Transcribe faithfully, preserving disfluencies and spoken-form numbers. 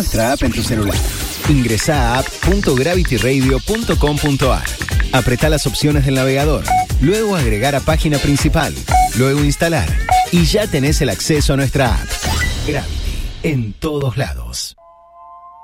nuestra app en tu celular. Ingresá a app punto gravity radio punto com punto a r. Apretá las opciones del navegador. Luego agregar a página principal. Luego instalar. Y ya tenés el acceso a nuestra app. Gravity, en todos lados.